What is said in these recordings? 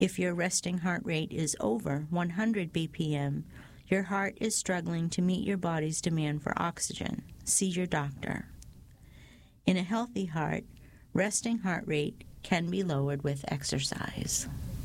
If your resting heart rate is over 100 BPM, your heart is struggling to meet your body's demand for oxygen. See your doctor. In a healthy heart, resting heart rate can be lowered with exercise.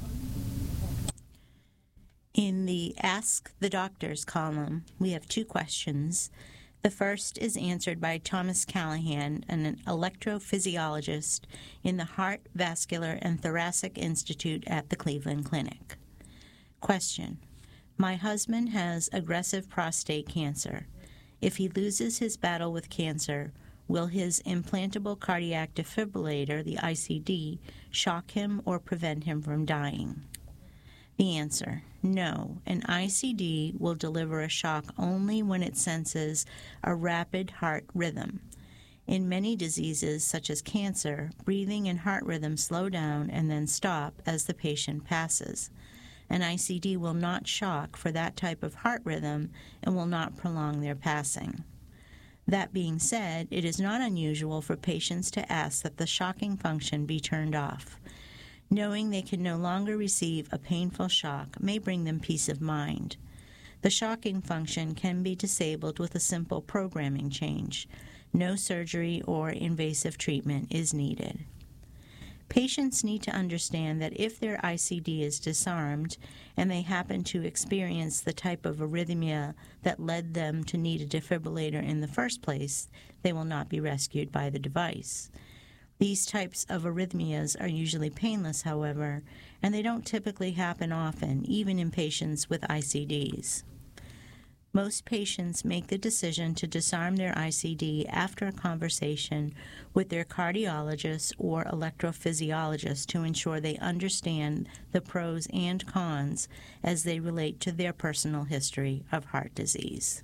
In the Ask the Doctors column, we have 2 questions. The first is answered by Thomas Callahan, an electrophysiologist in the Heart, Vascular, and Thoracic Institute at the Cleveland Clinic. Question: My husband has aggressive prostate cancer. If he loses his battle with cancer, will his implantable cardiac defibrillator, the ICD, shock him or prevent him from dying? The answer: no. An ICD will deliver a shock only when it senses a rapid heart rhythm. In many diseases, such as cancer, breathing and heart rhythm slow down and then stop as the patient passes. An ICD will not shock for that type of heart rhythm and will not prolong their passing. That being said, it is not unusual for patients to ask that the shocking function be turned off. Knowing they can no longer receive a painful shock may bring them peace of mind. The shocking function can be disabled with a simple programming change. No surgery or invasive treatment is needed. Patients need to understand that if their ICD is disarmed and they happen to experience the type of arrhythmia that led them to need a defibrillator in the first place, they will not be rescued by the device. These types of arrhythmias are usually painless, however, and they don't typically happen often, even in patients with ICDs. Most patients make the decision to disarm their ICD after a conversation with their cardiologist or electrophysiologist to ensure they understand the pros and cons as they relate to their personal history of heart disease.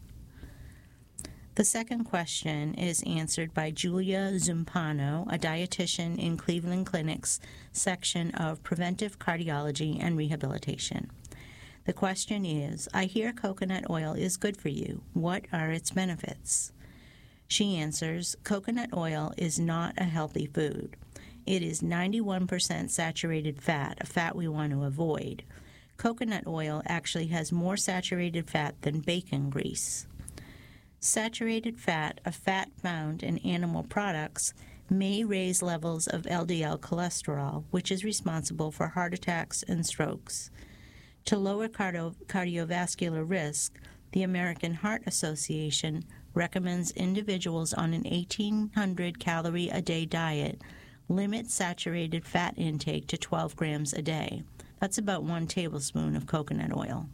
The second question is answered by Julia Zumpano, a dietitian in Cleveland Clinic's section of Preventive Cardiology and Rehabilitation. The question is, I hear coconut oil is good for you. What are its benefits? She answers, coconut oil is not a healthy food. It is 91% saturated fat, a fat we want to avoid. Coconut oil actually has more saturated fat than bacon grease. Saturated fat, a fat found in animal products, may raise levels of LDL cholesterol, which is responsible for heart attacks and strokes. To lower cardiovascular risk, the American Heart Association recommends individuals on an 1,800 calorie a day diet limit saturated fat intake to 12 grams a day. That's about 1 tablespoon of coconut oil.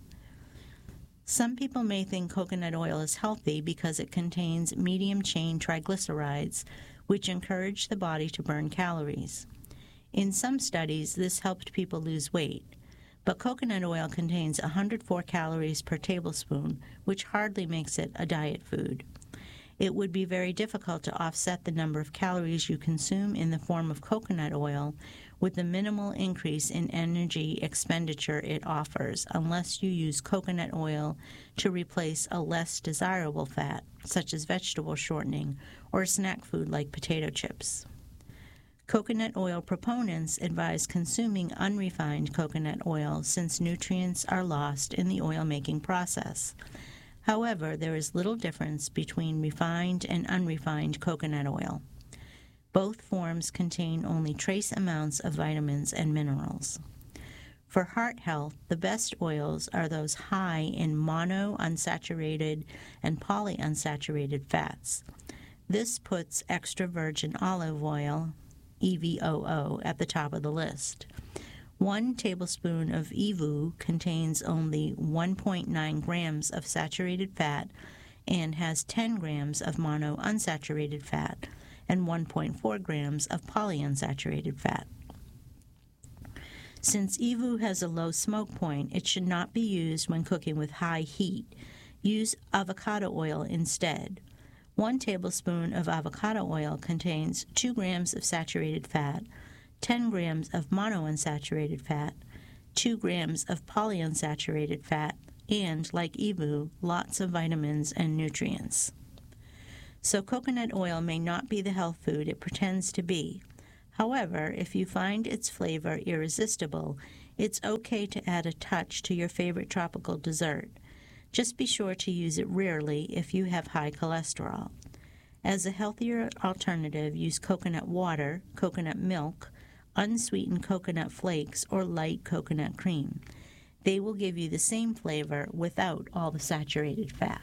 Some people may think coconut oil is healthy because it contains medium-chain triglycerides, which encourage the body to burn calories. In some studies, this helped people lose weight. But coconut oil contains 104 calories per tablespoon, which hardly makes it a diet food. It would be very difficult to offset the number of calories you consume in the form of coconut oil with the minimal increase in energy expenditure it offers, unless you use coconut oil to replace a less desirable fat, such as vegetable shortening, or a snack food like potato chips. Coconut oil proponents advise consuming unrefined coconut oil since nutrients are lost in the oil-making process. However, there is little difference between refined and unrefined coconut oil. Both forms contain only trace amounts of vitamins and minerals. For heart health, the best oils are those high in monounsaturated and polyunsaturated fats. This puts extra virgin olive oil, EVOO, at the top of the list. 1 tablespoon of EVOO contains only 1.9 grams of saturated fat and has 10 grams of monounsaturated fat and 1.4 grams of polyunsaturated fat. Since EVOO has a low smoke point, it should not be used when cooking with high heat. Use avocado oil instead. 1 tablespoon of avocado oil contains 2 grams of saturated fat, 10 grams of monounsaturated fat, 2 grams of polyunsaturated fat, and, like EVOO, lots of vitamins and nutrients. So coconut oil may not be the health food it pretends to be. However, if you find its flavor irresistible, It's okay to add a touch to your favorite tropical dessert. Just be sure to use it rarely if you have high cholesterol. As a healthier alternative, use coconut water, coconut milk, unsweetened coconut flakes, or light coconut cream. They will give you the same flavor without all the saturated fat.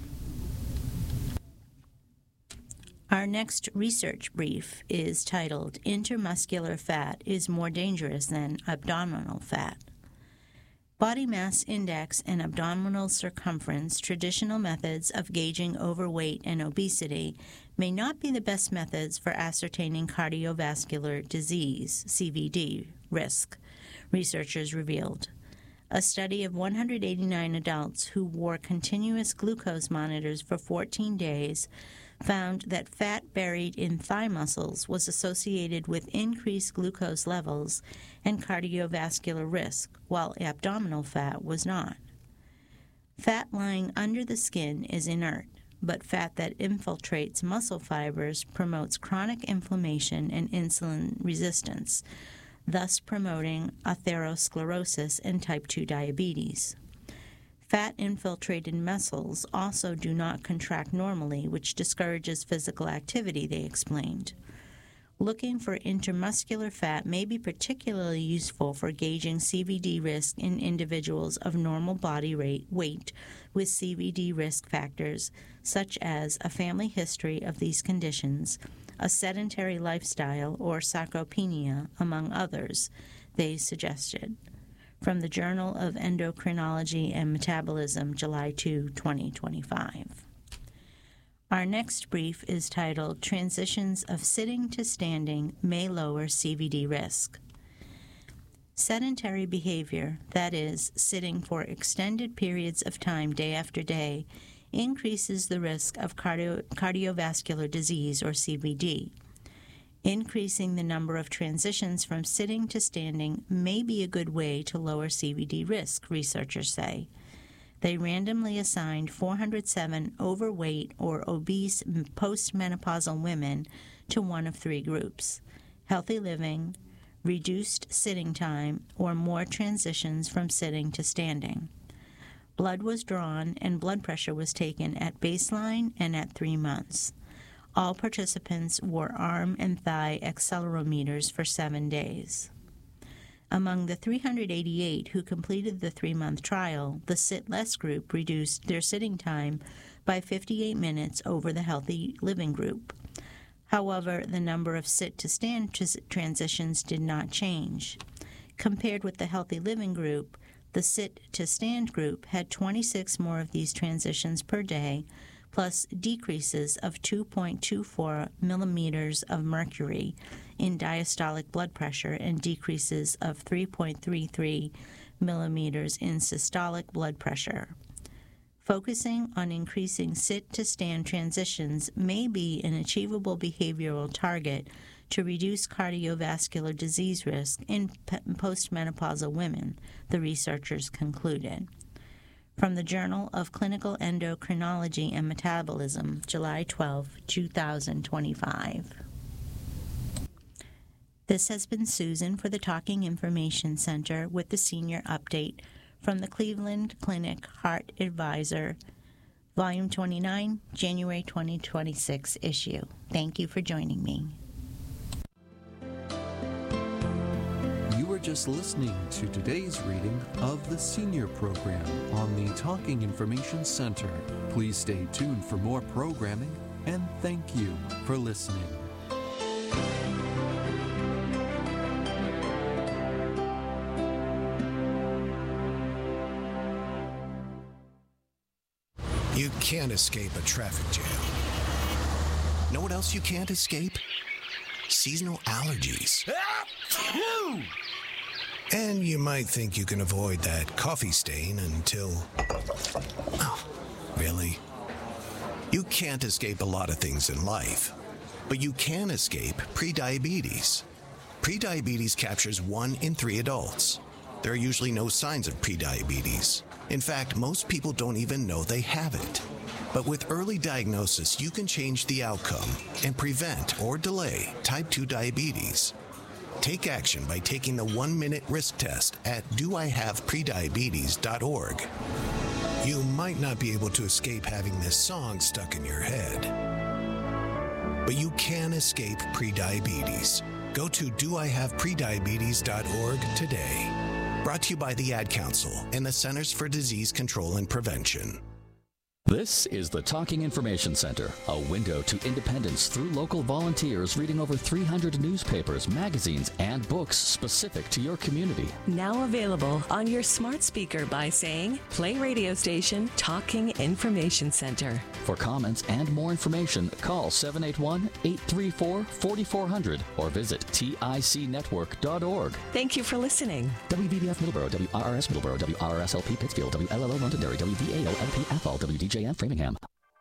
Our next research brief is titled, Intermuscular Fat is More Dangerous Than Abdominal Fat. Body mass index and abdominal circumference, traditional methods of gauging overweight and obesity, may not be the best methods for ascertaining cardiovascular disease, CVD, risk, researchers revealed. A study of 189 adults who wore continuous glucose monitors for 14 days found that fat buried in thigh muscles was associated with increased glucose levels and cardiovascular risk, while abdominal fat was not. Fat lying under the skin is inert, but fat that infiltrates muscle fibers promotes chronic inflammation and insulin resistance, thus promoting atherosclerosis and type 2 diabetes. Fat-infiltrated muscles also do not contract normally, which discourages physical activity, they explained. Looking for intermuscular fat may be particularly useful for gauging CVD risk in individuals of normal body weight with CVD risk factors, such as a family history of these conditions, a sedentary lifestyle, or sarcopenia, among others, they suggested. From the Journal of Endocrinology and Metabolism, July 2, 2025. Our next brief is titled, Transitions of Sitting to Standing May Lower CVD Risk. Sedentary behavior, that is, sitting for extended periods of time day after day, increases the risk of cardiovascular disease, or CVD. Increasing the number of transitions from sitting to standing may be a good way to lower CVD risk, researchers say. They randomly assigned 407 overweight or obese postmenopausal women to one of three groups: healthy living, reduced sitting time, or more transitions from sitting to standing. Blood was drawn and blood pressure was taken at baseline and at 3 months. All participants wore arm and thigh accelerometers for 7 days. Among the 388 who completed the 3-month trial, the Sit Less group reduced their sitting time by 58 minutes over the Healthy Living group. However, the number of sit-to-stand transitions did not change. Compared with the Healthy Living group, the sit-to-stand group had 26 more of these transitions per day, plus decreases of 2.24 millimeters of mercury in diastolic blood pressure and decreases of 3.33 millimeters in systolic blood pressure. Focusing on increasing sit-to-stand transitions may be an achievable behavioral target to reduce cardiovascular disease risk in postmenopausal women, the researchers concluded. From the Journal of Clinical Endocrinology and Metabolism, July 12, 2025. This has been Susan for the Talking Information Center with the Senior Update from the Cleveland Clinic Heart Advisor, Volume 29, January 2026 issue. Thank you for joining me. You were just listening to today's reading of the Senior Program on the Talking Information Center. Please stay tuned for more programming, and thank you for listening. You can't escape a traffic jam. Know what else you can't escape? Seasonal allergies. And you might think you can avoid that coffee stain until... Oh, really? You can't escape a lot of things in life, but you can escape prediabetes. Prediabetes captures 1 in 3 adults. There are usually no signs of prediabetes. In fact, most people don't even know they have it. But with early diagnosis, you can change the outcome and prevent or delay type 2 diabetes. Take action by taking the 1-minute risk test at doihaveprediabetes.org. You might not be able to escape having this song stuck in your head, but you can escape prediabetes. Go to doihaveprediabetes.org today. Brought to you by the Ad Council and the Centers for Disease Control and Prevention. This is the Talking Information Center, a window to independence through local volunteers reading over 300 newspapers, magazines, and books specific to your community. Now available on your smart speaker by saying, play radio station Talking Information Center. For comments and more information, call 781-834-4400 or visit ticnetwork.org. Thank you for listening. WVBF Middleborough, WRRS Middleborough, WRRSLP Pittsfield, WLLO Londonderry, WVAO-LP Athol, WDJM Framingham.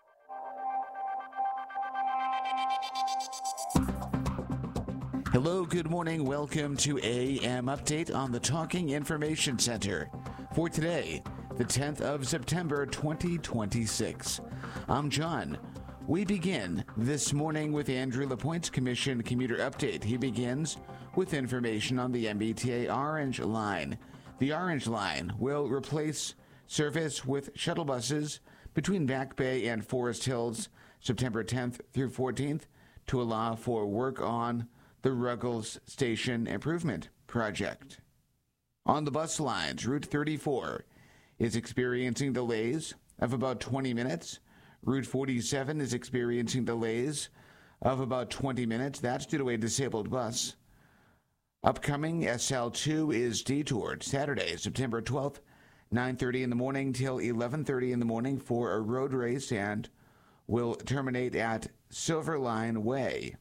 Hello, good morning. Welcome to AM Update on the Talking Information Center for today, the 10th of September, 2026. I'm John. We begin this morning with Andrew LaPointe's Commission Commuter Update. He begins with information on the MBTA Orange Line. The Orange Line will replace service with shuttle buses between Back Bay and Forest Hills September 10th through 14th to allow for work on the Ruggles Station Improvement Project. On the bus lines, Route 34 is experiencing delays of about 20 minutes. Route 47 is experiencing delays of about 20 minutes. That's due to a disabled bus. Upcoming SL2 is detoured Saturday, September 12th, 9:30 in the morning till 11:30 in the morning for a road race and will terminate at Silver Line Way.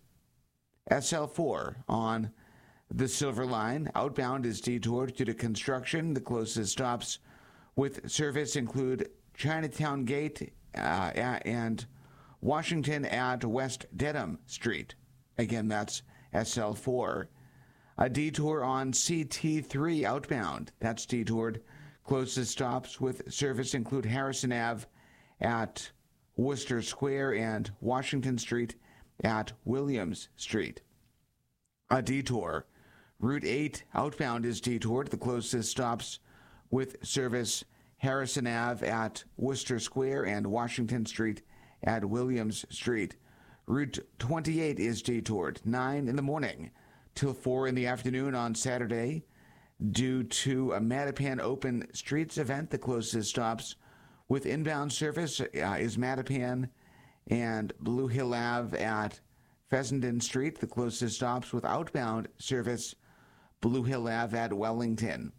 SL4 on the Silver Line outbound is detoured due to construction. The closest stops with service include Chinatown Gate and Washington at West Dedham Street. Again, that's SL4. A detour on CT3 outbound. That's detoured. Closest stops with service include Harrison Ave at Worcester Square and Washington Street at Williams Street. A detour. Route 8 outbound is detoured. The closest stops with service Harrison Ave at Worcester Square and Washington Street at Williams Street. Route 28 is detoured 9 in the morning till 4 in the afternoon on Saturday due to a Mattapan Open Streets event. The closest stops with inbound service is Mattapan and Blue Hill Ave at Fessenden Street. The closest stops with outbound service Blue Hill Ave at Wellington.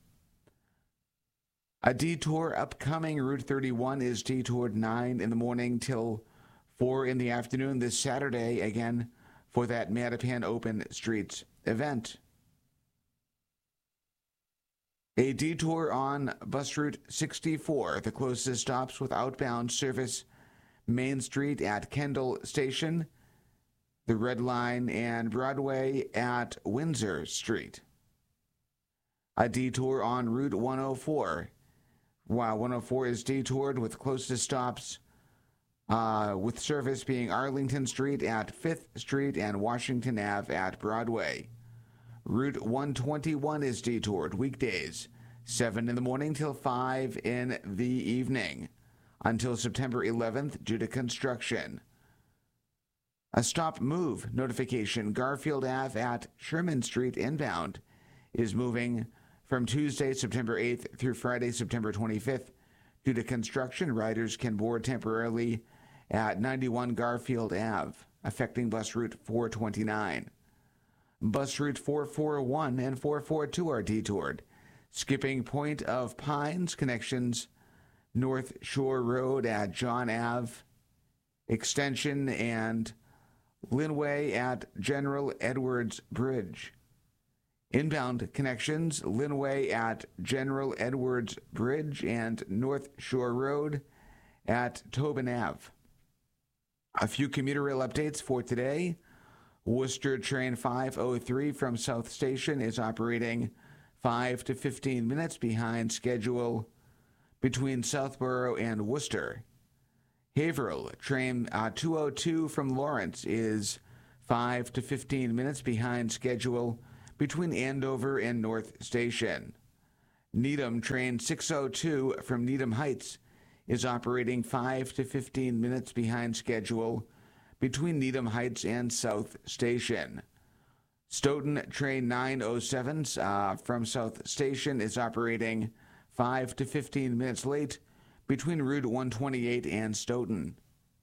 A detour upcoming Route 31 is detoured 9 in the morning till 4 in the afternoon this Saturday, again for that Mattapan Open Streets event. A detour on bus route 64. The closest stops with outbound service Main Street at Kendall Station, the Red Line and Broadway at Windsor Street. A detour on Route 104. While 104 is detoured with closest stops with service being Arlington Street at 5th Street and Washington Ave at Broadway. Route 121 is detoured weekdays, 7 in the morning till 5 in the evening, until September 11th due to construction. A stop move notification, Garfield Ave at Sherman Street inbound, is moving from Tuesday, September 8th through Friday, September 25th. Due to construction, riders can board temporarily at 91 Garfield Ave, affecting bus route 429. Bus route 441 and 442 are detoured, skipping Point of Pines connections, North Shore Road at John Ave, Extension, and Linway at General Edwards Bridge. Inbound connections, Linway at General Edwards Bridge and North Shore Road at Tobin Ave. A few commuter rail updates for today. Worcester Train 503 from South Station is operating 5 to 15 minutes behind schedule between Southborough and Worcester. Haverhill Train 202 from Lawrence is 5 to 15 minutes behind schedule between Andover and North Station. Needham Train 602 from Needham Heights is operating 5 to 15 minutes behind schedule between Needham Heights and South Station. Stoughton Train 907 from South Station is operating 5 to 15 minutes late between Route 128 and Stoughton.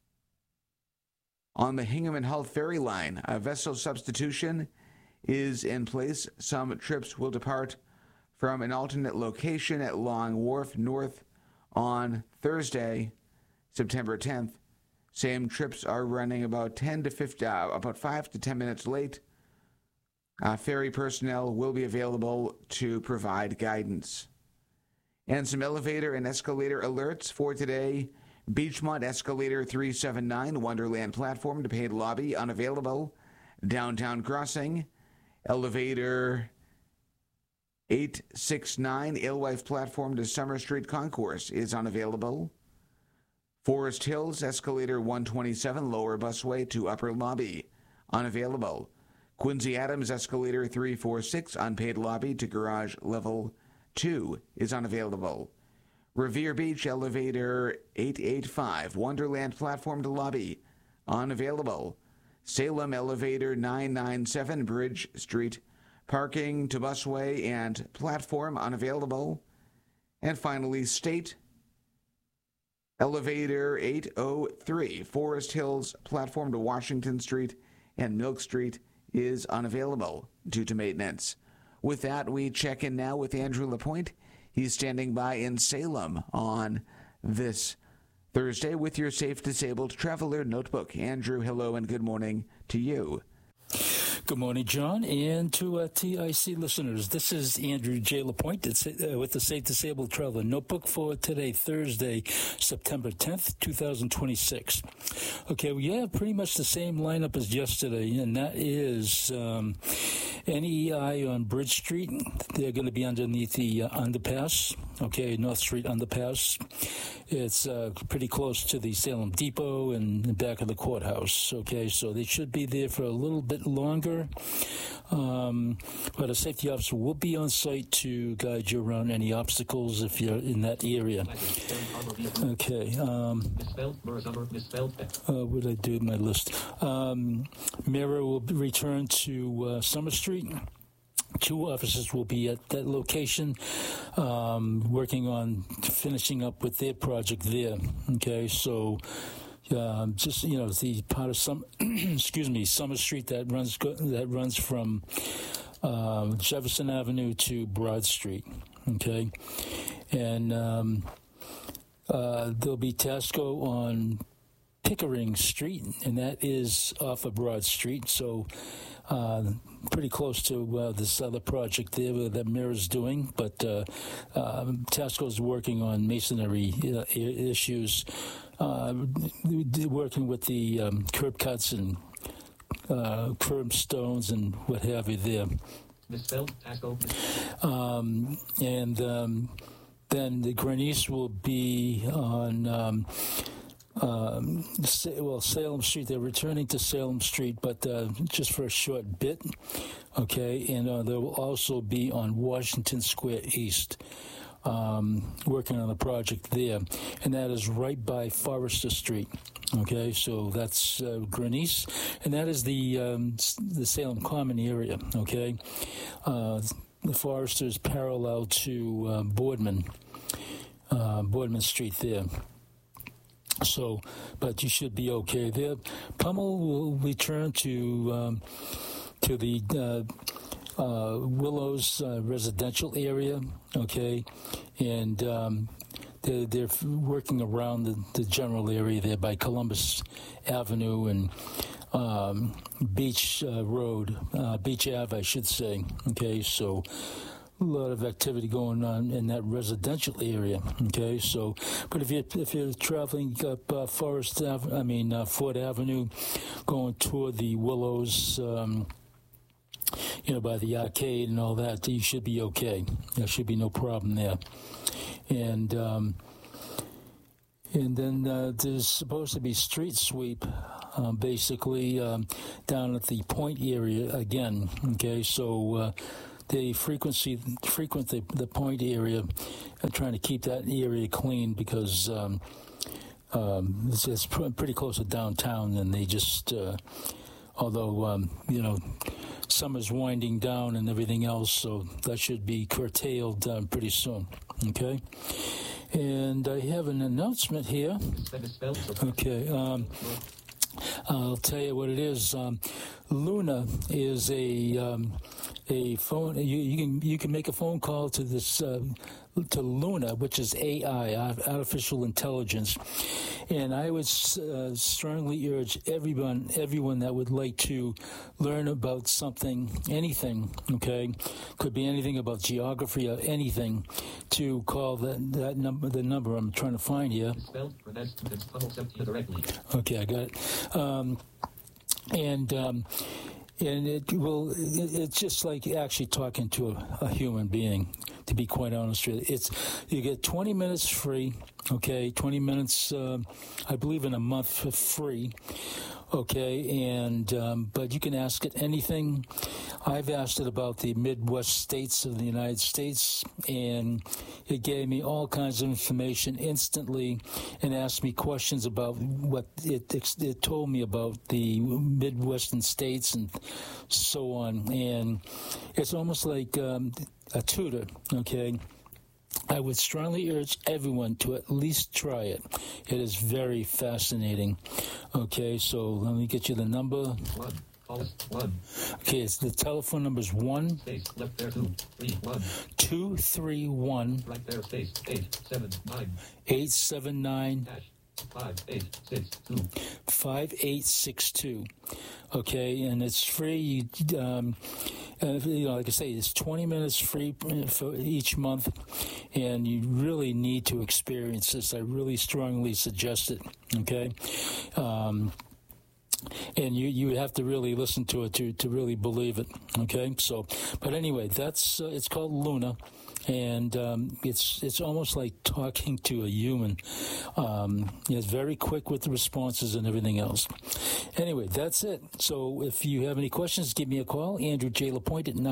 On the Hingham and Hull Ferry Line, a vessel substitution is in place. Some trips will depart from an alternate location at Long Wharf North on Thursday, September 10th. Same trips are running about 5 to 10 minutes late. Ferry personnel will be available to provide guidance. And some elevator and escalator alerts for today. Beachmont Escalator 379, Wonderland Platform to paid lobby, unavailable. Downtown Crossing, Elevator 869, Alewife Platform to Summer Street Concourse is unavailable. Forest Hills Escalator 127, Lower Busway to Upper Lobby, unavailable. Quincy Adams Escalator 346, unpaid lobby to Garage Level 2 is unavailable. Revere Beach Elevator 885, Wonderland Platform to Lobby, unavailable. Salem Elevator 997, Bridge Street, parking to busway and platform, unavailable. And finally, State Elevator 803, Forest Hills Platform to Washington Street and Milk Street is unavailable due to maintenance. With that, we check in now with Andrew LaPointe. He's standing by in Salem on this Thursday with your Safe Disabled Traveler Notebook. Andrew, hello and good morning to you. Good morning, John, and to TIC listeners. This is Andrew J. LaPointe with the Safe Disabled Traveler Notebook for today, Thursday, September 10th, 2026. Okay, we have pretty much the same lineup as yesterday, and that is NEI on Bridge Street. They're going to be underneath the underpass, okay, North Street underpass. It's pretty close to the Salem Depot and the back of the courthouse, okay, so they should be there for a little bit longer. But a safety officer will be on site to guide you around any obstacles if you're in that area. Okay. What did I do in my list? Mira will return to Summer Street. 2 officers will be at that location working on finishing up with their project there. Okay, so just, the part of Summer Street that runs from Jefferson Avenue to Broad Street. Okay, and there'll be Tasco on Pickering Street, and that is off of Broad Street, so pretty close to this other project there that Mira's doing, but Tasco's working on masonry issues, working with the curb cuts and curb stones and what have you there. Misspelled, Tasco. Then the Grenice will be on Salem Street. They're returning to Salem Street, but just for a short bit, okay? And they will also be on Washington Square East, working on a project there, and that is right by Forrester Street, okay? So that's Grenice, and that is the Salem Common area, okay? The Forrester is parallel to Boardman Street there. So, but you should be okay there. Pummel will return to the Willows residential area, okay, and they're working around the general area there by Columbus Avenue and Beach Beach Ave, I should say. Okay, so a lot of activity going on in that residential area. Okay, so but if you're traveling up Ford Avenue, going toward the Willows, by the arcade and all that, you should be okay. There should be no problem there. And then there's supposed to be street sweep basically down at the Point area again. Okay, so they frequent the Point area and trying to keep that area clean because it's pretty close to downtown, and they just, although, summer's winding down and everything else, so that should be curtailed pretty soon, okay? And I have an announcement here. Okay, I'll tell you what it is. Luna is a phone. You can make a phone call to this to Luna, which is AI, artificial intelligence, and I would strongly urge everyone that would like to learn about something, anything. Okay, could be anything about geography or anything, to call that number. The number I'm trying to find here. Okay, I got it. And it's just like actually talking to a human being, to be quite honest with you. You get 20 minutes free, okay, 20 minutes, I believe in a month for free, okay, and but you can ask it anything. I've asked it about the Midwest states of the United States, and it gave me all kinds of information instantly and asked me questions about what it told me about the Midwestern states and so on. And it's almost like a tutor, okay? I would strongly urge everyone to at least try it. It is very fascinating. Okay, so let me get you the number. One. Okay, it's the telephone number is 1 space left there 231 231 right there space 879 879 5862 5862. Okay, and it's free. Like I say, it's 20 minutes free for each month, and you really need to experience this. I really strongly suggest it. Okay. And you have to really listen to it to really believe it, okay? So, but anyway, that's it's called Luna, and it's almost like talking to a human. It's very quick with the responses and everything else. Anyway, that's it. So if you have any questions, give me a call. Andrew J. LaPointe at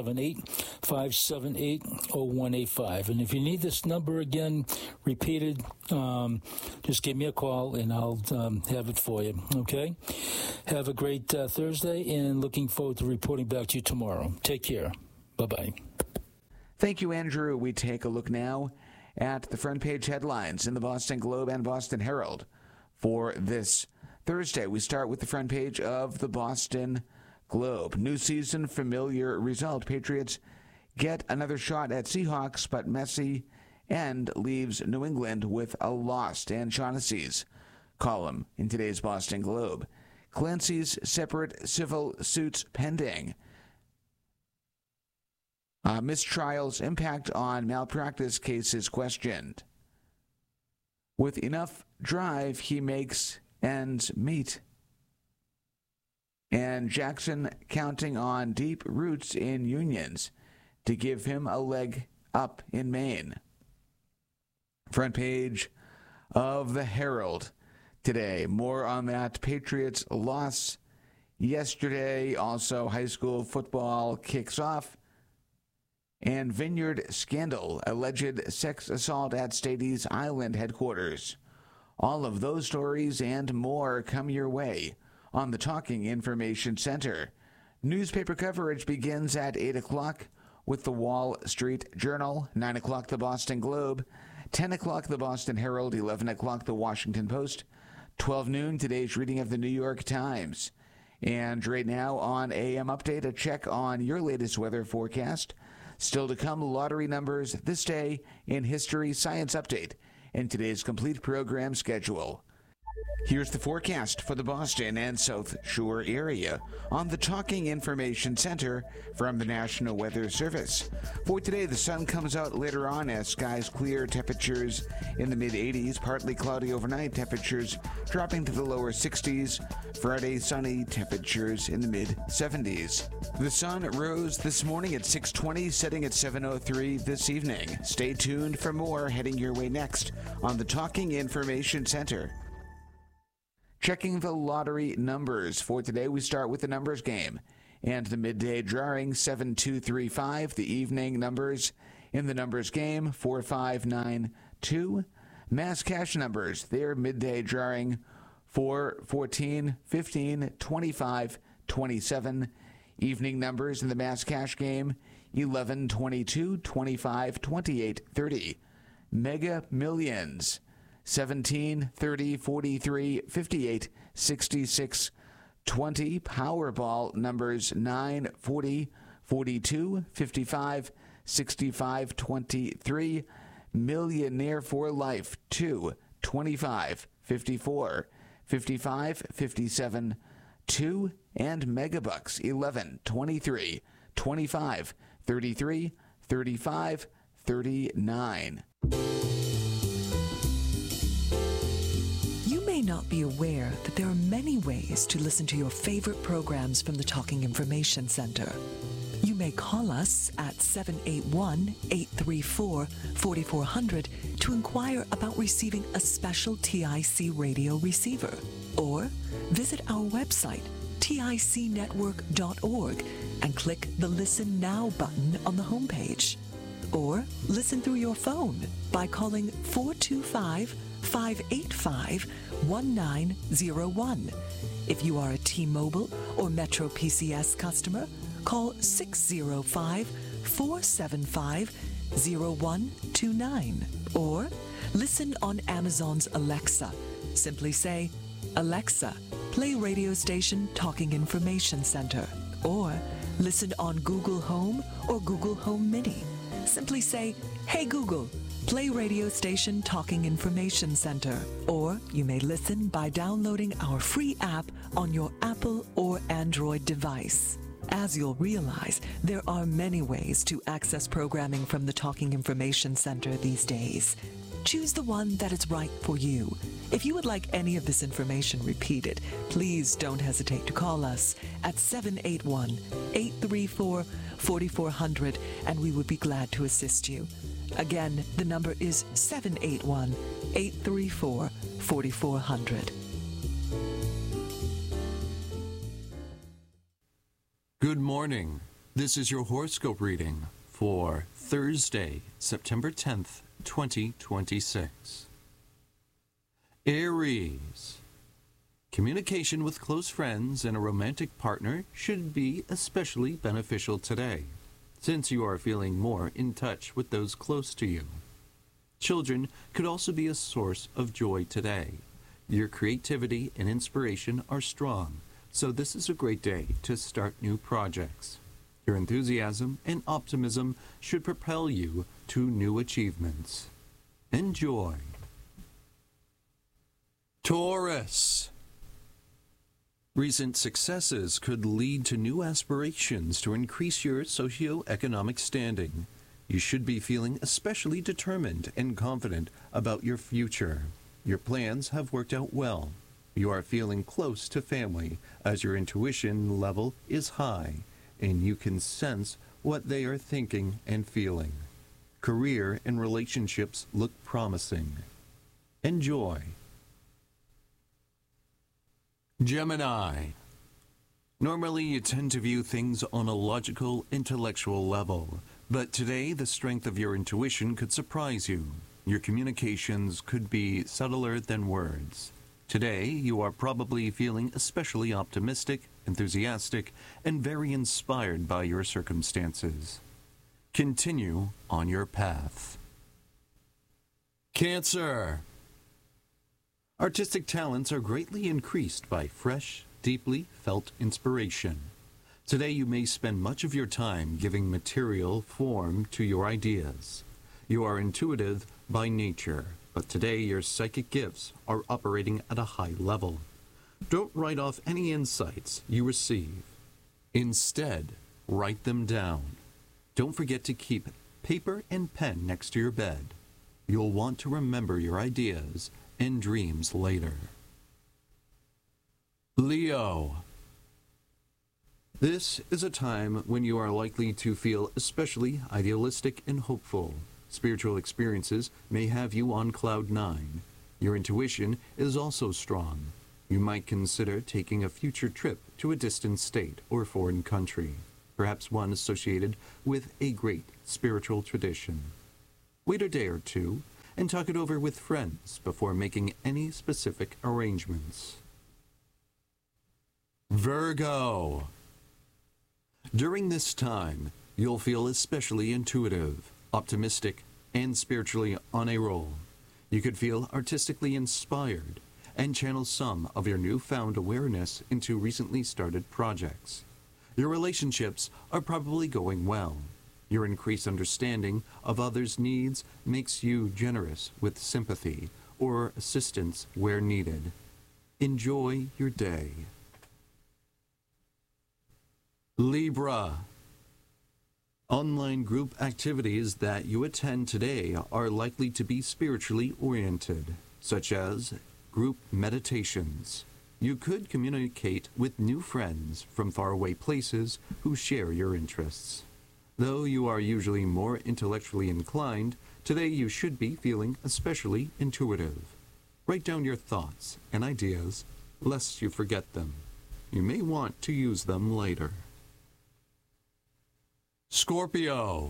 978-578-0185. And if you need this number again repeated, just give me a call and I'll have it for you, okay? Have a great Thursday, and looking forward to reporting back to you tomorrow. Take care. Bye-bye. Thank you, Andrew. We take a look now at the front page headlines in the Boston Globe and Boston Herald for this Thursday. We start with the front page of the Boston Globe. New season, familiar result. Patriots get another shot at Seahawks, but messy end leaves New England with a loss. Dan Shaughnessy's column in today's Boston Globe. Clancy's separate civil suits pending. Mistrial's impact on malpractice cases questioned. With enough drive, he makes ends meet. And Jackson counting on deep roots in unions to give him a leg up in Maine. Front page of the Herald today. More on that Patriots loss yesterday. Also, high school football kicks off. And Vineyard scandal, alleged sex assault at Stady's Island headquarters. All of those stories and more come your way on the Talking Information Center. Newspaper coverage begins at 8 o'clock with the Wall Street Journal, 9 o'clock the Boston Globe, 10 o'clock the Boston Herald, 11 o'clock the Washington Post, 12 noon, today's reading of the New York Times. And right now on AM Update, a check on your latest weather forecast. Still to come, lottery numbers this day in History Science Update and today's complete program schedule. Here's the forecast for the Boston and South Shore area on the Talking Information Center from the National Weather Service. For today, the sun comes out later on as skies clear, temperatures in the mid-80s, partly cloudy overnight, temperatures dropping to the lower 60s. Friday, sunny, temperatures in the mid-70s. The sun rose this morning at 6:20, setting at 7:03 this evening. Stay tuned for more heading your way next on the Talking Information Center. Checking the lottery numbers for today, we start with the numbers game. And the midday drawing, 7235. The evening numbers in the numbers game, 4592. Mass cash numbers, their midday drawing, 4, 14, 15, 25, 27. Evening numbers in the mass cash game, 11, 22, 25, 28, 30. Mega Millions, 17, 30, 43, 58, 66, 20. Powerball numbers 9, 40, 42, 55, 65, 23. Millionaire for Life 2, 25, 54, 55, 57, 2. And Megabucks 11, 23, 25, 33, 35, 39. You may not be aware that there are many ways to listen to your favorite programs from the Talking Information Center. You may call us at 781-834-4400 to inquire about receiving a special TIC radio receiver, or visit our website, ticnetwork.org, and click the Listen Now button on the homepage. Or listen through your phone by calling 425-585-1901. If you are a T-Mobile or Metro PCS customer, call 605-475-0129. Or listen on Amazon's Alexa. Simply say, "Alexa, play radio station Talking Information Center." Or listen on Google Home or Google Home Mini. Simply say, "Hey Google, play radio station Talking Information Center." Or you may listen by downloading our free app on your Apple or Android device. As you'll realize, there are many ways to access programming from the Talking Information Center these days. Choose the one that is right for you. If you would like any of this information repeated, please don't hesitate to call us at 781-834-4400, and we would be glad to assist you. Again, the number is 781-834-4400. Good morning. This is your horoscope reading for Thursday, September 10th, 2026. Aries. Communication with close friends and a romantic partner should be especially beneficial today, since you are feeling more in touch with those close to you. Children could also be a source of joy today. Your creativity and inspiration are strong, so this is a great day to start new projects. Your enthusiasm and optimism should propel you to new achievements. Enjoy. Taurus. Recent successes could lead to new aspirations to increase your socioeconomic standing. You should be feeling especially determined and confident about your future. Your plans have worked out well. You are feeling close to family as your intuition level is high, and you can sense what they are thinking and feeling. Career and relationships look promising. Enjoy. Gemini. Normally you tend to view things on a logical, intellectual level, but today the strength of your intuition could surprise you. Your communications could be subtler than words. Today, you are probably feeling especially optimistic, enthusiastic, and very inspired by your circumstances. Continue on your path. Cancer. Artistic talents are greatly increased by fresh, deeply felt inspiration. Today, you may spend much of your time giving material form to your ideas. You are intuitive by nature, but today your psychic gifts are operating at a high level. Don't write off any insights you receive. Instead, write them down. Don't forget to keep paper and pen next to your bed. You'll want to remember your ideas and dreams later. Leo. This is a time when you are likely to feel especially idealistic and hopeful. Spiritual experiences may have you on cloud 9. Your intuition is also strong. You might consider taking a future trip to a distant state or foreign country, perhaps one associated with a great spiritual tradition. Wait a day or two and talk it over with friends before making any specific arrangements. Virgo. During this time, you'll feel especially intuitive, optimistic, and spiritually on a roll. You could feel artistically inspired and channel some of your newfound awareness into recently started projects. Your relationships are probably going well. Your increased understanding of others' needs makes you generous with sympathy or assistance where needed. Enjoy your day. Libra. Online group activities that you attend today are likely to be spiritually oriented, such as group meditations. You could communicate with new friends from faraway places who share your interests. Though you are usually more intellectually inclined, today you should be feeling especially intuitive. Write down your thoughts and ideas, lest you forget them. You may want to use them later. Scorpio.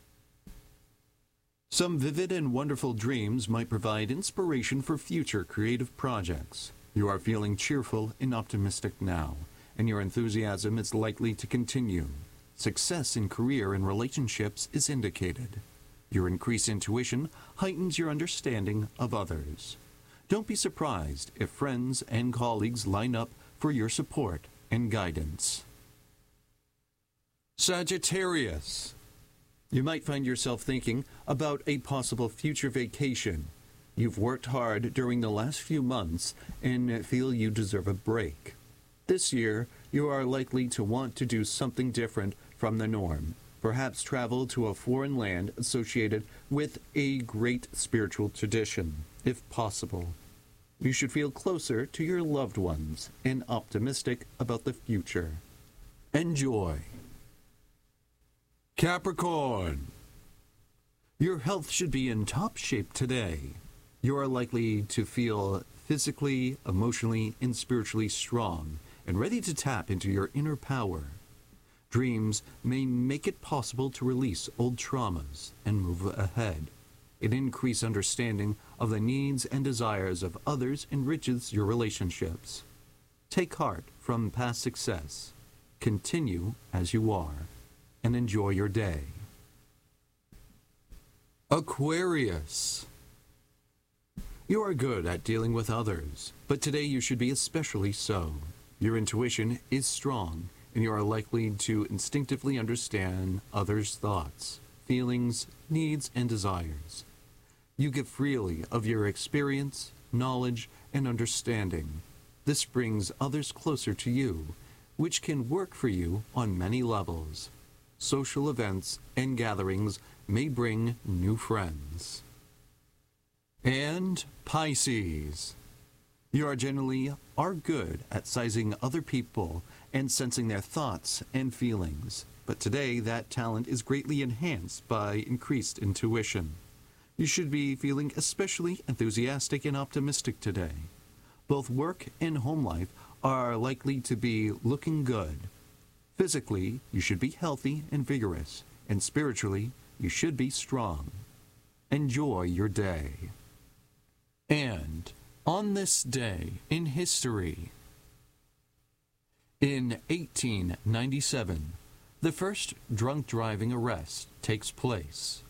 Some vivid and wonderful dreams might provide inspiration for future creative projects. You are feeling cheerful and optimistic now, and your enthusiasm is likely to continue. Success in career and relationships is indicated. Your increased intuition heightens your understanding of others. Don't be surprised if friends and colleagues line up for your support and guidance. Sagittarius. You might find yourself thinking about a possible future vacation. You've worked hard during the last few months and feel you deserve a break. This year, you are likely to want to do something different from the norm. Perhaps travel to a foreign land associated with a great spiritual tradition, if possible. You should feel closer to your loved ones and optimistic about the future. Enjoy. Capricorn. Your health should be in top shape today. You are likely to feel physically, emotionally, and spiritually strong and ready to tap into your inner power. Dreams may make it possible to release old traumas and move ahead. An increased understanding of the needs and desires of others enriches your relationships. Take heart from past success. Continue as you are, and enjoy your day. Aquarius. You are good at dealing with others, but today you should be especially so. Your intuition is strong, and you are likely to instinctively understand others' thoughts, feelings, needs, and desires. You give freely of your experience, knowledge, and understanding. This brings others closer to you, which can work for you on many levels. Social events and gatherings may bring new friends. And Pisces. You are generally good at sizing other people and sensing their thoughts and feelings, but today that talent is greatly enhanced by increased intuition. You should be feeling especially enthusiastic and optimistic today. Both work and home life are likely to be looking good. Physically, you should be healthy and vigorous, and spiritually, you should be strong. Enjoy your day. And on this day in history, in 1897, the first drunk driving arrest takes place.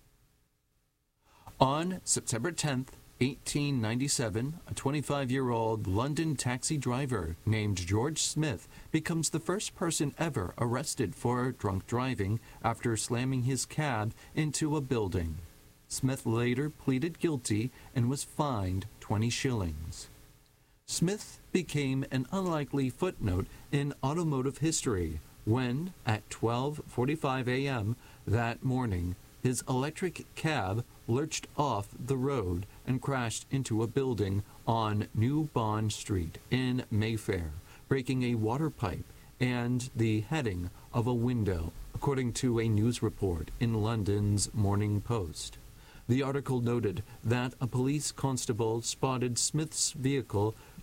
On September 10th, 1897, a 25-year-old London taxi driver named George Smith becomes the first person ever arrested for drunk driving after slamming his cab into a building. Smith later pleaded guilty and was fined 20 shillings. Smith became an unlikely footnote in automotive history when, at 12:45 a.m. that morning, his electric cab lurched off the road and crashed into a building on New Bond Street in Mayfair, breaking a water pipe and the heading of a window, according to a news report in London's Morning Post. The article noted that a police constable spotted Smith's vehicle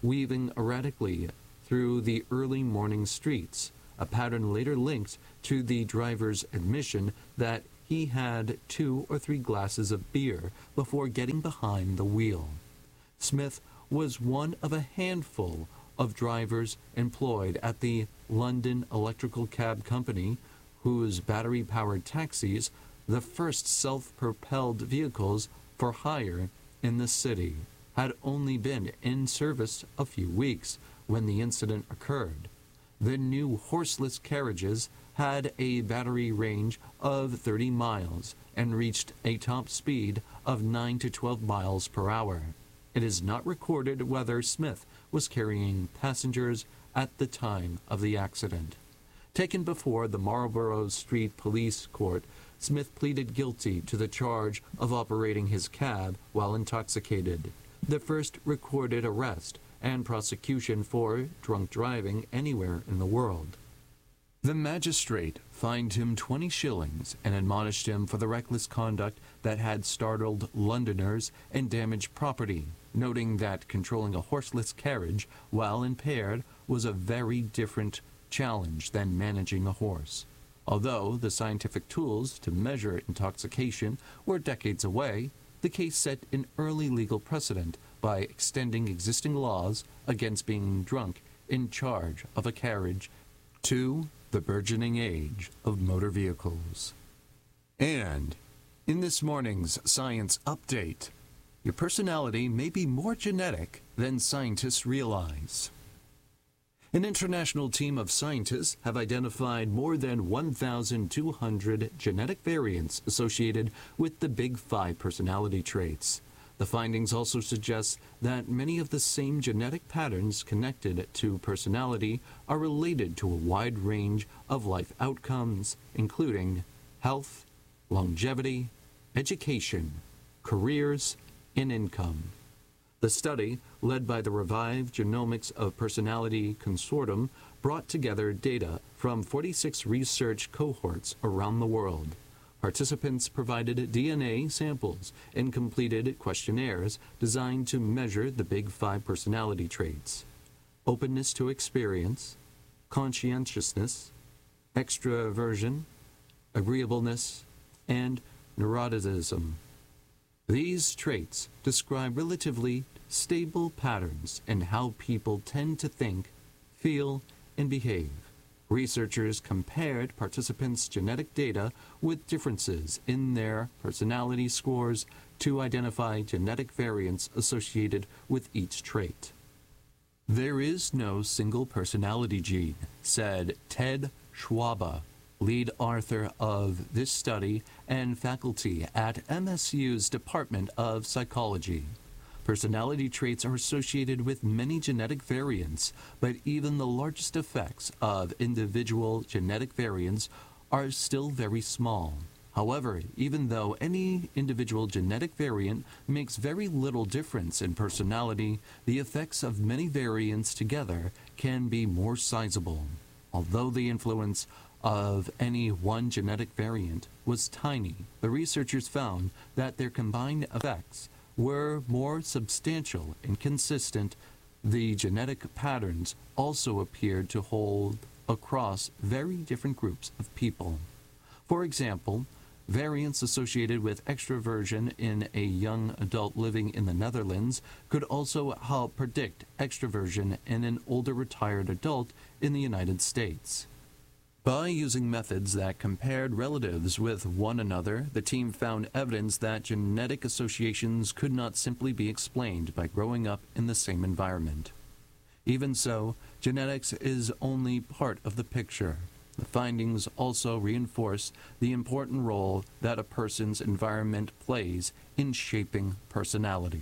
weaving erratically through the early morning streets, a pattern later linked to the driver's admission that he had 2 or 3 glasses of beer before getting behind the wheel. Smith was one of a handful of drivers employed at the London Electrical Cab Company, whose battery-powered taxis, the first self-propelled vehicles for hire in the city, had only been in service a few weeks when the incident occurred. The new horseless carriages had a battery range of 30 miles and reached a top speed of 9 to 12 miles per hour. It is not recorded whether Smith was carrying passengers at the time of the accident. Taken before the Marlborough Street Police Court, Smith pleaded guilty to the charge of operating his cab while intoxicated, the first recorded arrest and prosecution for drunk driving anywhere in the world. The magistrate fined him 20 shillings and admonished him for the reckless conduct that had startled Londoners and damaged property, noting that controlling a horseless carriage while impaired was a very different challenge than managing a horse. Although the scientific tools to measure intoxication were decades away, the case set an early legal precedent by extending existing laws against being drunk in charge of a carriage to the burgeoning age of motor vehicles. And in this morning's Science Update, your personality may be more genetic than scientists realize. An international team of scientists have identified more than 1,200 genetic variants associated with the Big Five personality traits. The findings also suggest that many of the same genetic patterns connected to personality are related to a wide range of life outcomes, including health, longevity, education, careers, and income. The study, led by the Revived Genomics of Personality Consortium, brought together data from 46 research cohorts around the world. Participants provided DNA samples and completed questionnaires designed to measure the Big Five personality traits: openness to experience, conscientiousness, extraversion, agreeableness, and neuroticism. These traits describe relatively stable patterns in how people tend to think, feel, and behave. Researchers compared participants' genetic data with differences in their personality scores to identify genetic variants associated with each trait. There is no single personality gene, said Ted Schwabe, lead author of this study and faculty at MSU's Department of Psychology. Personality traits are associated with many genetic variants, but even the largest effects of individual genetic variants are still very small. However, even though any individual genetic variant makes very little difference in personality, the effects of many variants together can be more sizable. Although the influence of any one genetic variant was tiny, the researchers found that their combined effects were more substantial and consistent. The genetic patterns also appeared to hold across very different groups of people. For example, variants associated with extroversion in a young adult living in the Netherlands could also help predict extroversion in an older retired adult in the United States. By using methods that compared relatives with one another, the team found evidence that genetic associations could not simply be explained by growing up in the same environment. Even so, genetics is only part of the picture. The findings also reinforce the important role that a person's environment plays in shaping personality.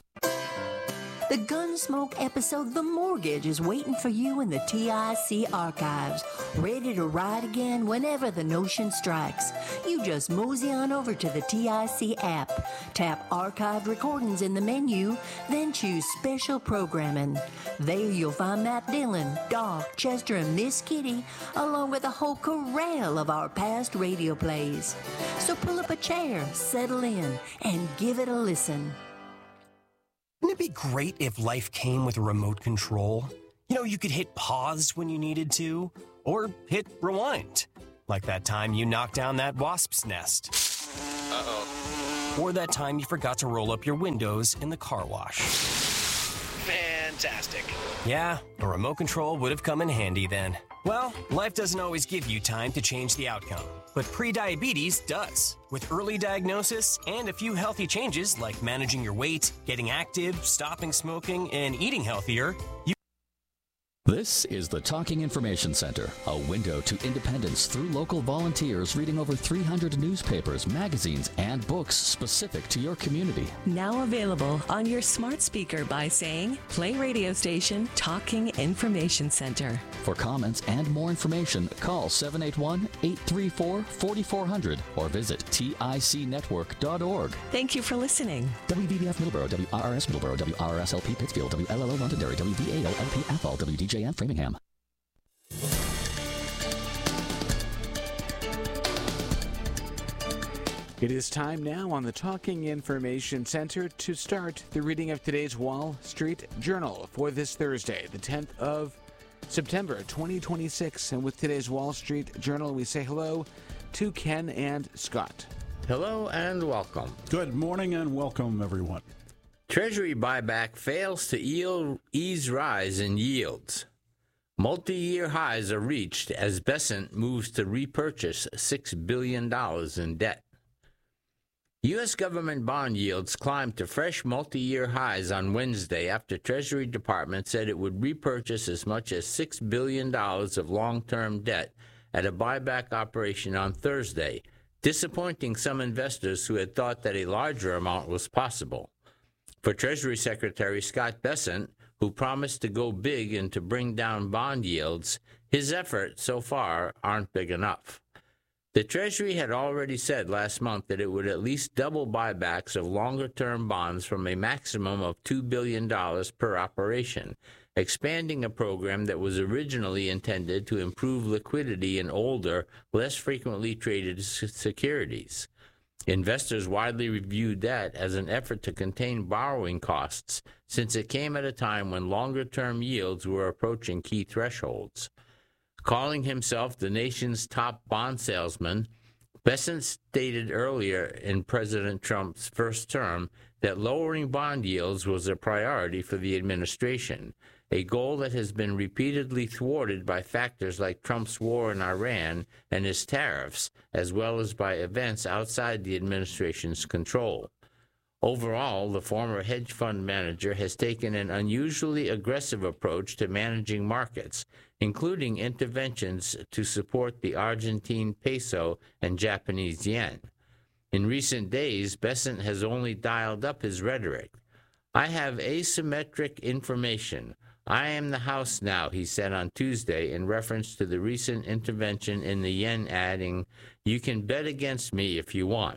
The Gunsmoke episode The Mortgage is waiting for you in the TIC archives, ready to ride again whenever the notion strikes. You just mosey on over to the TIC app, tap Archived Recordings in the menu, then choose Special Programming. There you'll find Matt Dillon, Doc, Chester, and Miss Kitty, along with a whole corral of our past radio plays. So pull up a chair, settle in, and give it a listen. it be great if life came with a remote control? You know, you could hit pause when you needed to, or hit rewind. Like that time you knocked down that wasp's nest. Uh-oh. Or that time you forgot to roll up your windows in the car wash. Fantastic. Yeah, a remote control would have come in handy then. Well, life doesn't always give you time to change the outcome, but prediabetes does. With early diagnosis and a few healthy changes like managing your weight, getting active, stopping smoking, and eating healthier, This is the Talking Information Center, a window to independence through local volunteers reading over 300 newspapers, magazines, and books specific to your community. Now available on your smart speaker by saying, play radio station Talking Information Center. For comments and more information, call 781-834-4400 or visit ticnetwork.org. Thank you for listening. WVBF Middleborough, WRRS Middleborough, WRSLP Pittsfield, WLLO Londonderry, WVALLP Athol, WDJN Framingham. It is time now on the Talking Information Center to start the reading of today's Wall Street Journal for this Thursday, the 10th of September, 2026. And with today's Wall Street Journal, we say hello to Ken and Scott. Hello and welcome. Good morning and welcome, everyone. Treasury buyback fails to ease rise in yields. Multi-year highs are reached as Bessent moves to repurchase $6 billion in debt. U.S. government bond yields climbed to fresh multi-year highs on Wednesday after Treasury Department said it would repurchase as much as $6 billion of long-term debt at a buyback operation on Thursday, disappointing some investors who had thought that a larger amount was possible. For Treasury Secretary Scott Bessent, who promised to go big and to bring down bond yields, his efforts so far aren't big enough. The Treasury had already said last month that it would at least double buybacks of longer-term bonds from a maximum of $2 billion per operation, expanding a program that was originally intended to improve liquidity in older, less frequently traded securities. Investors widely reviewed that as an effort to contain borrowing costs, since it came at a time when longer-term yields were approaching key thresholds. Calling himself the nation's top bond salesman, Bessent stated earlier in President Trump's first term that lowering bond yields was a priority for the administration, a goal that has been repeatedly thwarted by factors like Trump's war in Iran and his tariffs, as well as by events outside the administration's control. Overall, the former hedge fund manager has taken an unusually aggressive approach to managing markets, including interventions to support the Argentine peso and Japanese yen. In recent days, Bessent has only dialed up his rhetoric. "I have asymmetric information. I am the house now," he said on Tuesday in reference to the recent intervention in the yen, adding, "You can bet against me if you want."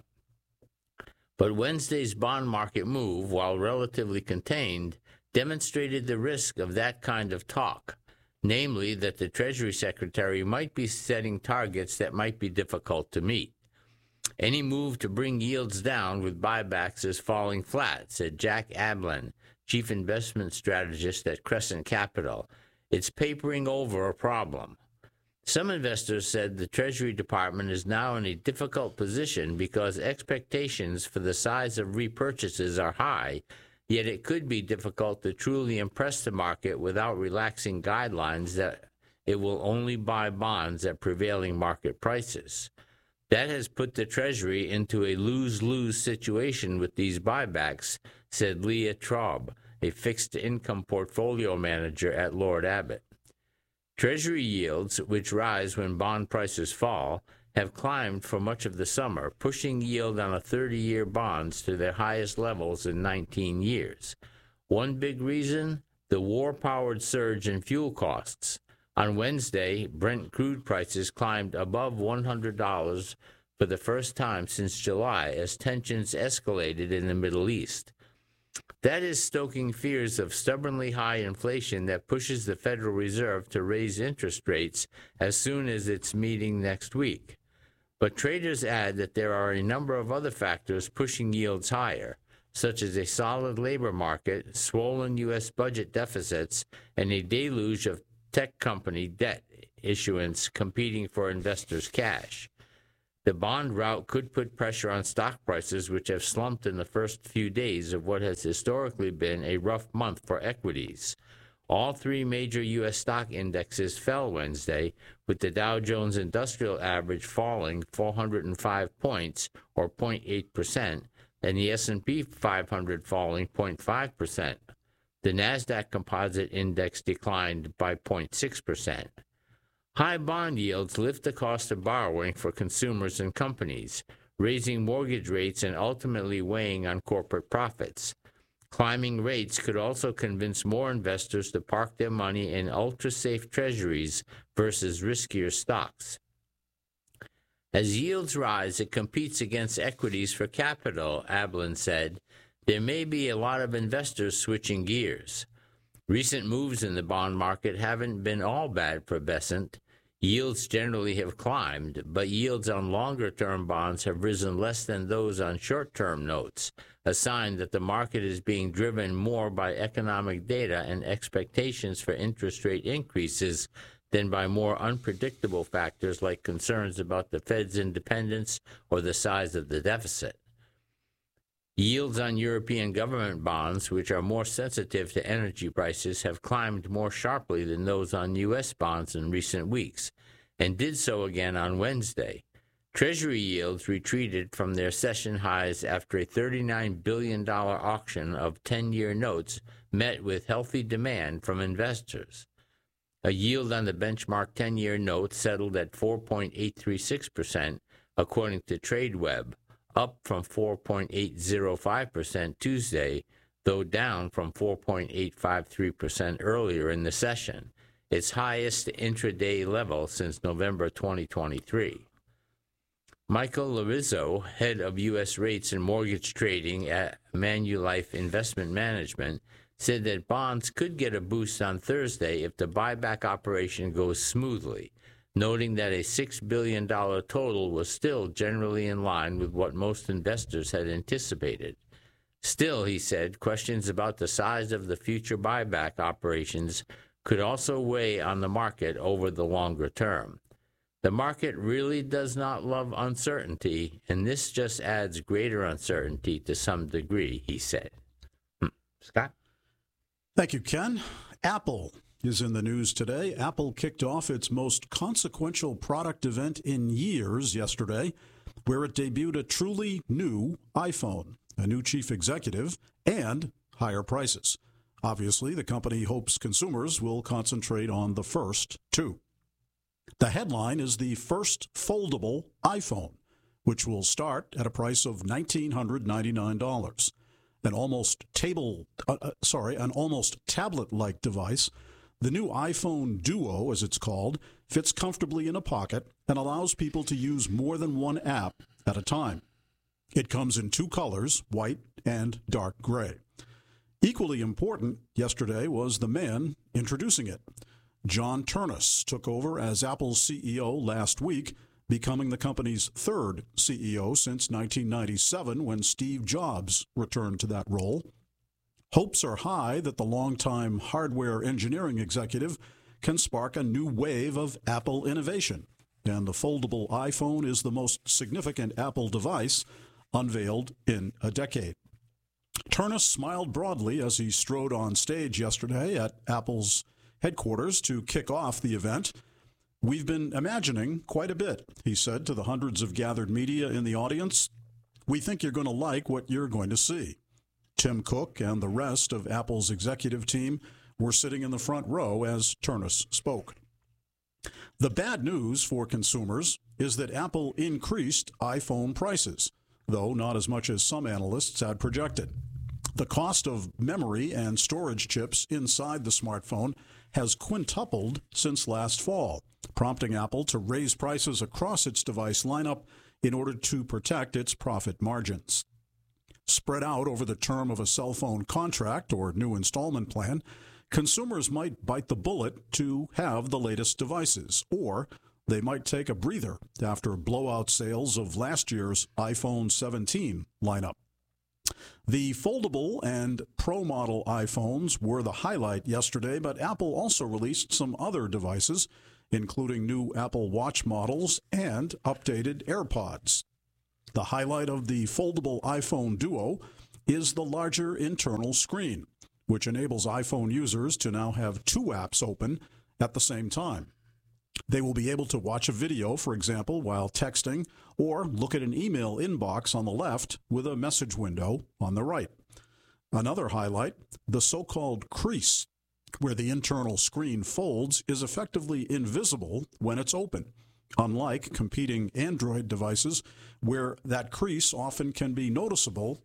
But Wednesday's bond market move, while relatively contained, demonstrated the risk of that kind of talk, namely that the Treasury Secretary might be setting targets that might be difficult to meet. "Any move to bring yields down with buybacks is falling flat," said Jack Ablin, chief investment strategist at Crescent Capital. "It's papering over a problem." Some investors said the Treasury Department is now in a difficult position because expectations for the size of repurchases are high, yet it could be difficult to truly impress the market without relaxing guidelines that it will only buy bonds at prevailing market prices. That has put the Treasury into a lose-lose situation with these buybacks, said Leah Traub, a fixed-income portfolio manager at Lord Abbett. Treasury yields, which rise when bond prices fall, have climbed for much of the summer, pushing yield on a 30-year bonds to their highest levels in 19 years. One big reason? The war-powered surge in fuel costs. On Wednesday, Brent crude prices climbed above $100 for the first time since July as tensions escalated in the Middle East. That is stoking fears of stubbornly high inflation that pushes the Federal Reserve to raise interest rates as soon as its meeting next week. But traders add that there are a number of other factors pushing yields higher. such as a solid labor market, swollen U.S. budget deficits, and a deluge of tech company debt issuance competing for investors' cash. The bond rout could put pressure on stock prices, which have slumped in the first few days of what has historically been a rough month for equities. All three major U.S. stock indexes fell Wednesday, with the Dow Jones Industrial Average falling 405 points, or 0.8%, and the S&P 500 falling 0.5%. The Nasdaq Composite Index declined by 0.6%. High bond yields lift the cost of borrowing for consumers and companies, raising mortgage rates and ultimately weighing on corporate profits. Climbing rates could also convince more investors to park their money in ultra-safe treasuries versus riskier stocks. As yields rise, it competes against equities for capital, Ablin said. There may be a lot of investors switching gears. Recent moves in the bond market haven't been all bad for Besant. Yields generally have climbed, but yields on longer-term bonds have risen less than those on short-term notes, a sign that the market is being driven more by economic data and expectations for interest rate increases than by more unpredictable factors like concerns about the Fed's independence or the size of the deficit. Yields on European government bonds, which are more sensitive to energy prices, have climbed more sharply than those on U.S. bonds in recent weeks, and did so again on Wednesday. Treasury yields retreated from their session highs after a $39 billion auction of 10-year notes met with healthy demand from investors. A yield on the benchmark 10-year note settled at 4.836%, according to TradeWeb, up from 4.805% Tuesday, though down from 4.853% earlier in the session, its highest intraday level since November 2023. Michael Larizzo, head of U.S. rates and mortgage trading at Manulife Investment Management, said that bonds could get a boost on Thursday if the buyback operation goes smoothly, noting that a $6 billion total was still generally in line with what most investors had anticipated. Still, he said, questions about the size of the future buyback operations could also weigh on the market over the longer term. The market really does not love uncertainty, and this just adds greater uncertainty to some degree, he said. Scott? Thank you, Ken. Apple is in the news today. Apple kicked off its most consequential product event in years yesterday, where it debuted a truly new iPhone, a new chief executive, and higher prices. Obviously, the company hopes consumers will concentrate on the first two. The headline is the first foldable iPhone, which will start at a price of $1,999. An almost tablet-like device. The new iPhone Duo, as it's called, fits comfortably in a pocket and allows people to use more than one app at a time. It comes in two colors, white and dark gray. Equally important yesterday was the man introducing it. John Ternus took over as Apple's CEO last week, becoming the company's third CEO since 1997 when Steve Jobs returned to that role. Hopes are high that the longtime hardware engineering executive can spark a new wave of Apple innovation, and the foldable iPhone is the most significant Apple device unveiled in a decade. Ternus smiled broadly as he strode on stage yesterday at Apple's headquarters to kick off the event. "We've been imagining quite a bit," he said to the hundreds of gathered media in the audience. "We think you're going to like what you're going to see." Tim Cook and the rest of Apple's executive team were sitting in the front row as Ternus spoke. The bad news for consumers is that Apple increased iPhone prices, though not as much as some analysts had projected. The cost of memory and storage chips inside the smartphone has quintupled since last fall, prompting Apple to raise prices across its device lineup in order to protect its profit margins. Spread out over the term of a cell phone contract or new installment plan, consumers might bite the bullet to have the latest devices, or they might take a breather after blowout sales of last year's iPhone 17 lineup. The foldable and Pro model iPhones were the highlight yesterday, but Apple also released some other devices, including new Apple Watch models and updated AirPods. The highlight of the foldable iPhone Duo is the larger internal screen, which enables iPhone users to now have two apps open at the same time. They will be able to watch a video, for example, while texting, or look at an email inbox on the left with a message window on the right. Another highlight, the so-called crease, where the internal screen folds, is effectively invisible when it's open, unlike competing Android devices where that crease often can be noticeable,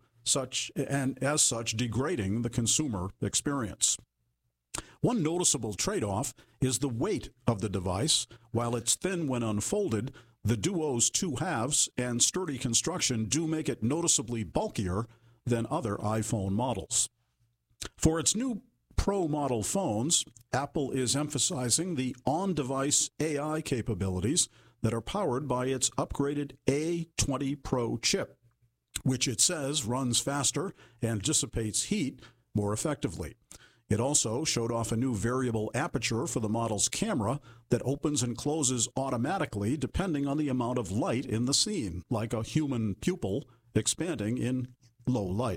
and as such degrading the consumer experience. One noticeable trade-off is the weight of the device. While it's thin when unfolded, the Duo's two halves and sturdy construction do make it noticeably bulkier than other iPhone models. For its new Pro model phones, Apple is emphasizing the on-device AI capabilities that are powered by its upgraded A20 Pro chip, which it says runs faster and dissipates heat more effectively. It also showed off a new variable aperture for the model's camera that opens and closes automatically depending on the amount of light in the scene, like a human pupil expanding in low light.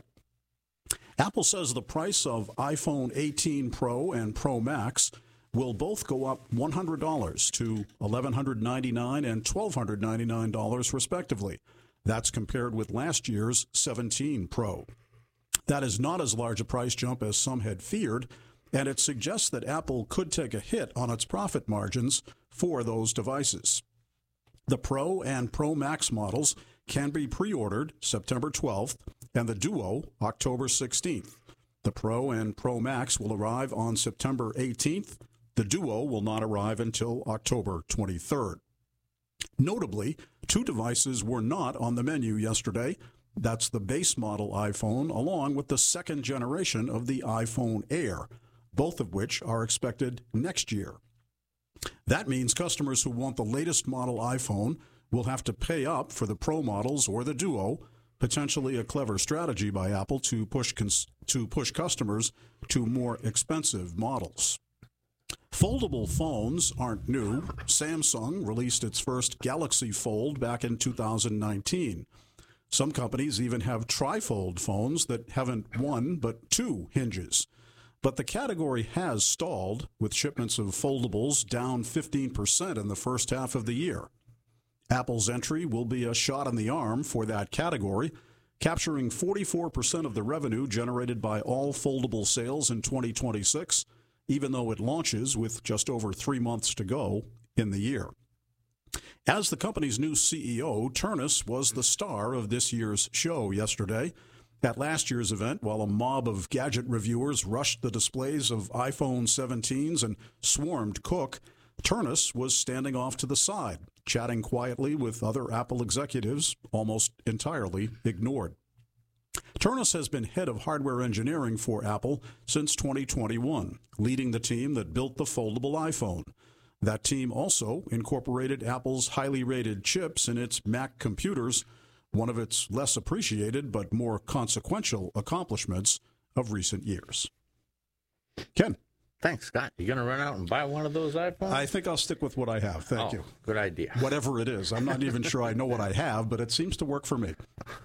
Apple says the price of iPhone 18 Pro and Pro Max will both go up $100 to $1,199 and $1,299 respectively. That's compared with last year's 17 Pro. That is not as large a price jump as some had feared, and it suggests that Apple could take a hit on its profit margins for those devices. The Pro and Pro Max models can be pre-ordered September 12th, and the Duo October 16th. The Pro and Pro Max will arrive on September 18th. The Duo will not arrive until October 23rd. Notably, two devices were not on the menu yesterday. That's the base model iPhone, along with the second generation of the iPhone Air, both of which are expected next year. That means customers who want the latest model iPhone will have to pay up for the Pro models or the Duo, potentially a clever strategy by Apple to push customers to more expensive models. Foldable phones aren't new. Samsung released its first Galaxy Fold back in 2019. Some companies even have trifold phones that haven't one but two hinges. But the category has stalled, with shipments of foldables down 15% in the first half of the year. Apple's entry will be a shot in the arm for that category, capturing 44% of the revenue generated by all foldable sales in 2026, even though it launches with just over 3 months to go in the year. As the company's new CEO, Ternus was the star of this year's show yesterday. At last year's event, while a mob of gadget reviewers rushed the displays of iPhone 17s and swarmed Cook, Ternus was standing off to the side, chatting quietly with other Apple executives, almost entirely ignored. Ternus has been head of hardware engineering for Apple since 2021, leading the team that built the foldable iPhone. That team also incorporated Apple's highly rated chips in its Mac computers, one of its less appreciated but more consequential accomplishments of recent years. Ken. Thanks, Scott. You going to run out and buy one of those iPhones? I think I'll stick with what I have. Thank you. Good idea. Whatever it is. I'm not even sure I know what I have, but it seems to work for me.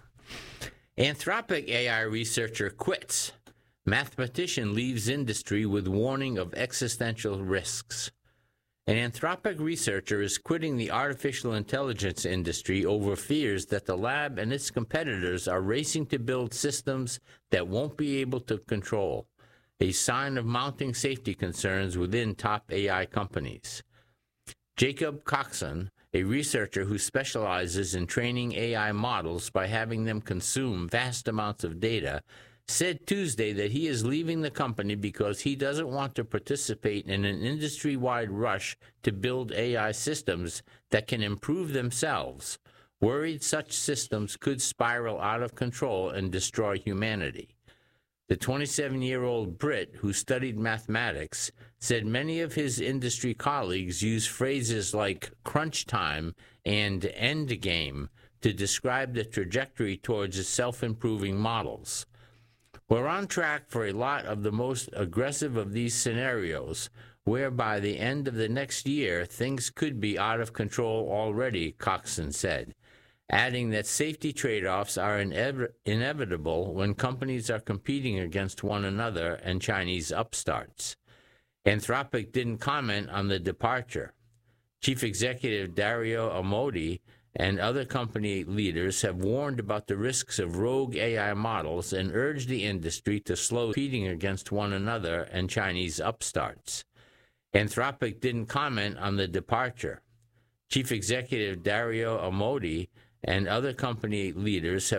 Anthropic AI researcher quits. Mathematician leaves industry with warning of existential risks. An Anthropic researcher is quitting the artificial intelligence industry over fears that the lab and its competitors are racing to build systems that won't be able to control, a sign of mounting safety concerns within top AI companies. Jacob Coxon, a researcher who specializes in training AI models by having them consume vast amounts of data, said Tuesday that he is leaving the company because he doesn't want to participate in an industry-wide rush to build AI systems that can improve themselves, worried such systems could spiral out of control and destroy humanity. The 27-year-old Brit, who studied mathematics, said many of his industry colleagues use phrases like crunch time and end game to describe the trajectory towards self-improving models. We're on track for a lot of the most aggressive of these scenarios, where by the end of the next year, things could be out of control already, Coxon said, adding that safety trade-offs are inevitable when companies are competing against one another and Chinese upstarts. Anthropic didn't comment on the departure. Chief Executive Dario Amodei and other company leaders have warned about the risks of rogue AI models and urged the industry to slow competing against one another and Chinese upstarts. Anthropic didn't comment on the departure. Chief Executive Dario Amodei and other company leaders have